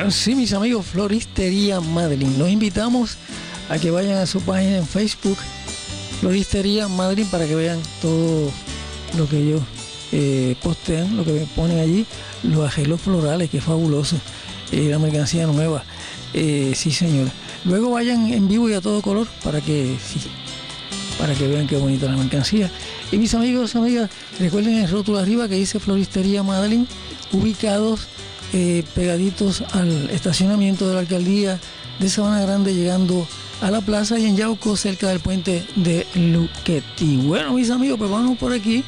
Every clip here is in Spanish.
Sí, mis amigos, Floristería Madeline. Los invitamos a que vayan a su página en Facebook, Floristería Madeline, para que vean todo lo que ellos postean, lo que ponen allí, los arreglos florales, que es fabuloso, la mercancía nueva. Sí, señor. Luego vayan en vivo y a todo color para que vean qué bonita la mercancía. Y mis amigos, amigas, recuerden el rótulo arriba que dice Floristería Madeline, ubicados pegaditos al estacionamiento de la alcaldía de Sabana Grande, llegando a la plaza, y en Yauco, cerca del puente de Luquetti. Bueno, mis amigos, pues vamos por aquí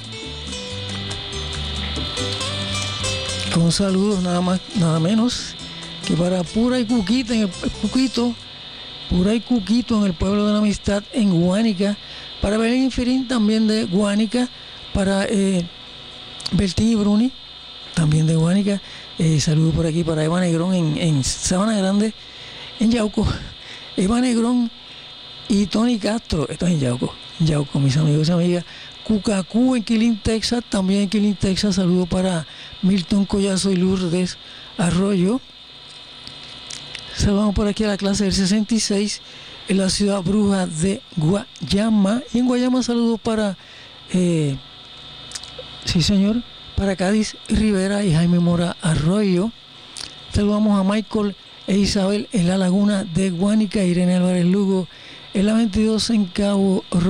con saludos nada más, nada menos que para Pura y Cuquito en el pueblo de la Amistad en Guánica, para Belén Inferín también de Guánica, para Bertín y Bruni también de Guánica. Saludos por aquí para Eva Negrón en Sabana Grande, en Yauco. Eva Negrón y Tony Castro, esto es en Yauco, mis amigos y amigas. Cucacú en Quilín, Texas, también en Quilín, Texas. Saludos para Milton Collazo y Lourdes Arroyo. Saludamos por aquí a la clase del 66 en la ciudad bruja de Guayama. Y en Guayama saludos para, sí señor, para Cádiz Rivera y Jaime Mora Arroyo. Saludamos a Michael e Isabel en la laguna de Guánica, Irene Álvarez Lugo en la 22 en Cabo